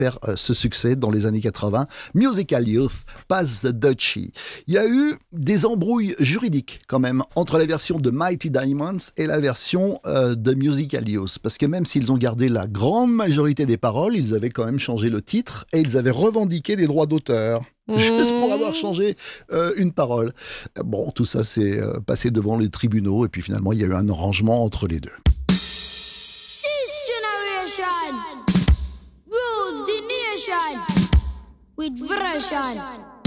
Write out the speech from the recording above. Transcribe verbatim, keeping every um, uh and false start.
perd euh, ce succès dans les années quatre-vingts. Musical Youth, Pass the Dutchie. Il y a eu des embrouilles juridiques quand même entre la version de Mighty Diamonds et la version euh, de Musical Youth. Parce que même s'ils ont gardé la grande majorité des paroles, ils avaient quand même changé le titre et ils avaient revendiqué des droits d'auteur. Juste pour avoir changé euh, une parole. Bon, tout ça s'est euh, passé devant les tribunaux et puis finalement, il y a eu un arrangement entre les deux. This generation rules the nation with version.